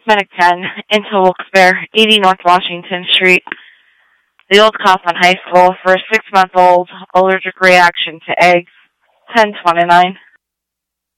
Medic 10, into Wilkes-Barre, 80 North Washington Street. The Old Kaufman High School for a 6-month-old allergic reaction to eggs. 1029.